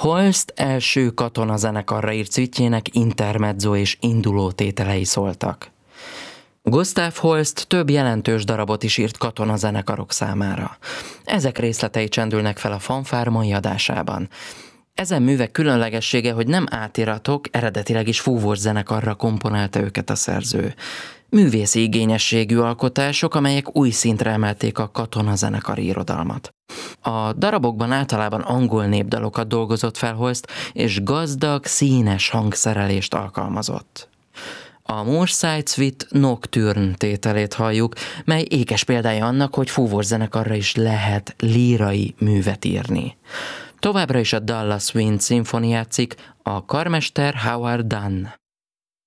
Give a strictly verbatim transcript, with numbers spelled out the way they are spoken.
Holst első katonazenekarra írt szüitjének intermezzo és induló tételei szóltak. Gustav Holst több jelentős darabot is írt katonazenekarok számára. Ezek részletei csendülnek fel a fanfár mai adásában. Ezen művek különlegessége, hogy nem átiratok, eredetileg is fúvószenekarra komponálta őket a szerző. Művészi igényességű alkotások, amelyek új szintre emelték a katonazenekari irodalmat. A darabokban általában angol népdalokat dolgozott fel Holst, és gazdag, színes hangszerelést alkalmazott. A Moorside Suite Nocturne tételét halljuk, mely ékes példája annak, hogy fúvószenekarra is lehet lírai művet írni. Továbbra is a Dallas Wind Symphony játszik, a karmester Howard Dunn.